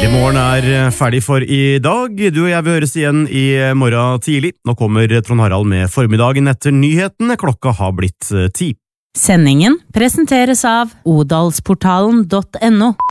Morgen ferdig for i dag. Du og jeg vil høres igjen i morgen tidlig. Nå kommer Trond Harald med formiddagen etter nyhetene. Klokka har blitt 10. Sendingen presenteres av odalsportalen.no.